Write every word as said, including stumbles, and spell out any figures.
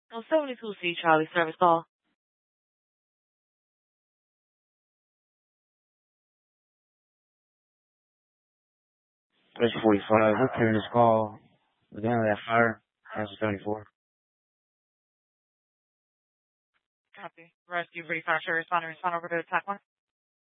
On seventy-two C Charlie service call. Rescue forty-five, we're clearing this call. We're going to that fire. Answer seventy-four. Copy. Rescue forty-five, sure, responder, respond over to the attack one.